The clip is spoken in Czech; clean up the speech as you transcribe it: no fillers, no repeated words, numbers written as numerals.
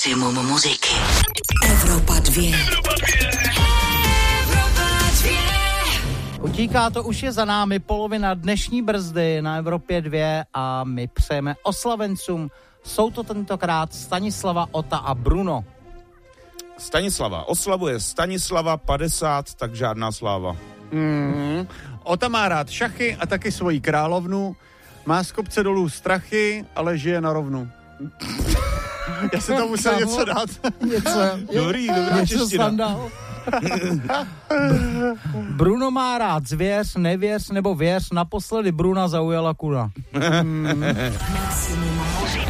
Maximum muziky. Evropa 2. Utíká to, už je za námi polovina dnešní brzdy na Evropě 2 a my přejeme oslavencům. Jsou to tentokrát Stanislava, Ota a Bruno. Stanislava oslavuje Stanislava 50, tak žádná sláva. Ota má rád šachy a taky svoji královnu. Má z kopce dolů strachy, ale žije na rovnu. Já jsem tam musel něco dát. Dobrá čeština. Bruno má rád zvěř, nevěř nebo věř, naposledy Bruna zaujala kuna. Maximum muziky.